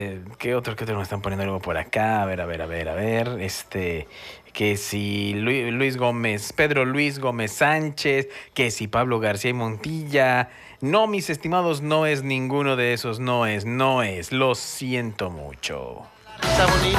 ¿Qué otro me están poniendo algo por acá? A ver. Que si Luis Gómez, Pedro Luis Gómez Sánchez, que si Pablo García y Montilla. No, mis estimados, no es ninguno de esos, no es. Lo siento mucho. Está bonito.